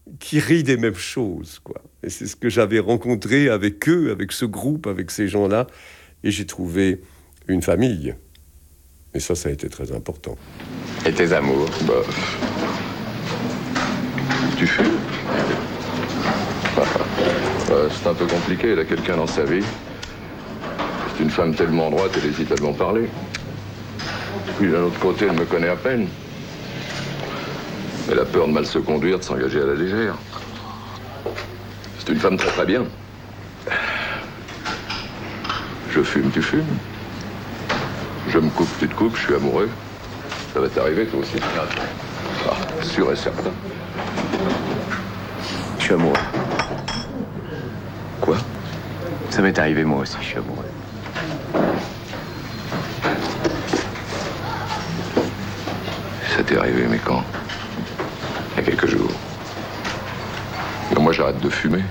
qui rit des mêmes choses, quoi. Et c'est ce que j'avais rencontré avec eux, avec ce groupe, avec ces gens-là. Et j'ai trouvé une famille. Et ça a été très important. Et tes amours? Tu fumes? C'est un peu compliqué, elle a quelqu'un dans sa vie. C'est une femme tellement droite, elle hésite à m'en parler. Puis d'un autre côté, elle me connaît à peine. Elle a peur de mal se conduire, de s'engager à la légère. C'est une femme très très bien. Je fume, tu fumes. Je me coupe, tu te coupes, je suis amoureux. Ça va t'arriver toi aussi. Ah, sûr et certain. Je suis amoureux. Quoi? Ça m'est arrivé moi aussi, je suis amoureux. Ça t'est arrivé, mais quand? Il y a quelques jours. Mais moi, j'arrête de fumer.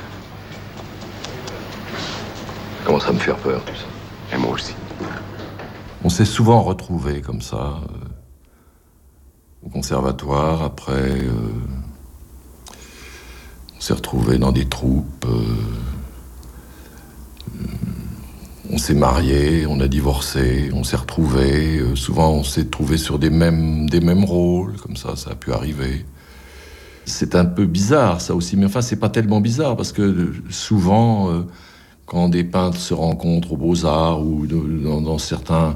Ça commence à me faire peur, tout ça. Et moi aussi. On s'est souvent retrouvés comme ça, au conservatoire. Après, on s'est retrouvés dans des troupes. On s'est mariés, on a divorcé, on s'est retrouvés. Souvent, on s'est trouvés sur des mêmes rôles, comme ça a pu arriver. C'est un peu bizarre, ça aussi. Mais enfin, c'est pas tellement bizarre, parce que souvent, quand des peintres se rencontrent aux Beaux-Arts ou dans certaines,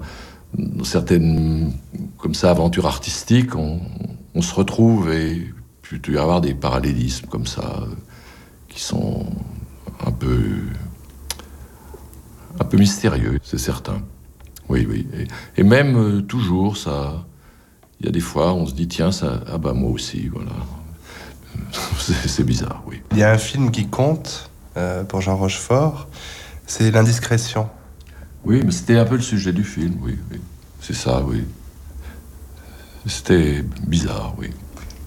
comme ça, aventures artistiques, on se retrouve et puis il y avoir des parallélismes comme ça, qui sont un peu mystérieux, c'est certain. Oui. Et même toujours, ça, il y a des fois, on se dit, tiens, ça, ah bah moi aussi, voilà. C'est bizarre, oui. Il y a un film qui compte pour Jean Rochefort, c'est L'Indiscrétion. Oui, mais c'était un peu le sujet du film, oui. C'est ça, oui. C'était bizarre, oui.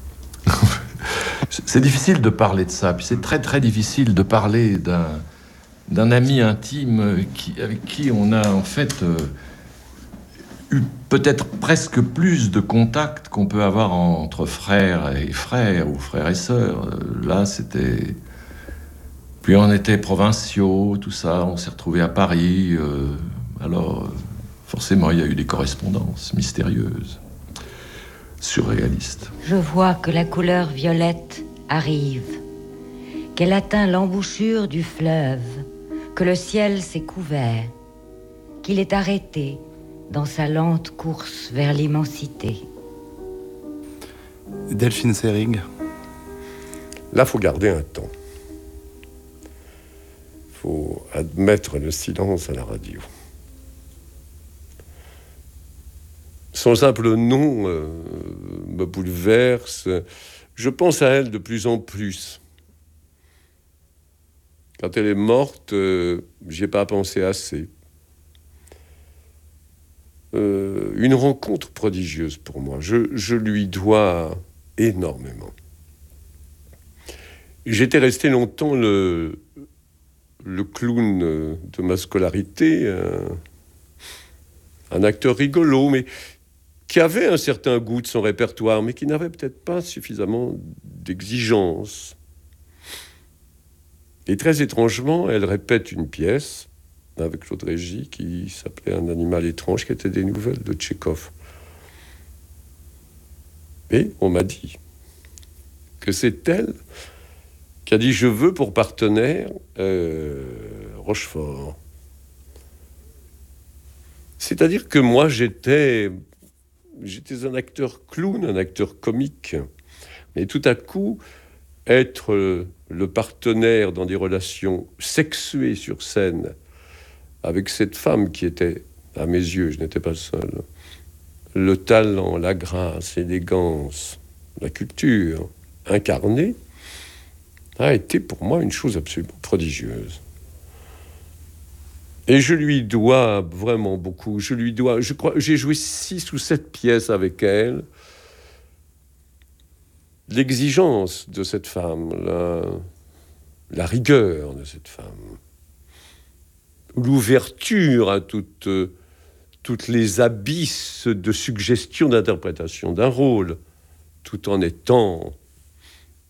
C'est difficile de parler de ça, puis c'est très très difficile de parler d'un ami intime avec qui on a en fait eu peut-être presque plus de contacts qu'on peut avoir entre frères et frères ou frères et sœurs. Là, c'était... Puis on était provinciaux, tout ça, on s'est retrouvés à Paris. Alors, forcément, il y a eu des correspondances mystérieuses, surréalistes. Je vois que la couleur violette arrive, qu'elle atteint l'embouchure du fleuve, que le ciel s'est couvert, qu'il est arrêté dans sa lente course vers l'immensité. Delphine Seyrig. Là, il faut garder un temps. Il faut admettre le silence à la radio. Son simple nom me bouleverse. Je pense à elle de plus en plus. Quand elle est morte, j'y ai pas pensé assez. Une rencontre prodigieuse pour moi. Je lui dois énormément. J'étais resté longtemps le clown de ma scolarité, un acteur rigolo, mais qui avait un certain goût de son répertoire, mais qui n'avait peut-être pas suffisamment d'exigence. Et très étrangement, elle répète une pièce avec Claude Régis qui s'appelait Un animal étrange, qui était des nouvelles de Tchekhov. Et on m'a dit que c'est elle qui a dit « Je veux pour partenaire Rochefort ». C'est-à-dire que moi, j'étais un acteur clown, un acteur comique. Mais tout à coup, être le partenaire dans des relations sexuées sur scène avec cette femme qui était, à mes yeux, je n'étais pas seul, le talent, la grâce, l'élégance, la culture incarnée, a été pour moi une chose absolument prodigieuse. Et je lui dois vraiment beaucoup. Je crois, j'ai joué 6 ou 7 pièces avec elle. L'exigence de cette femme, la rigueur de cette femme, l'ouverture à toutes les abysses de suggestion d'interprétation d'un rôle, tout en étant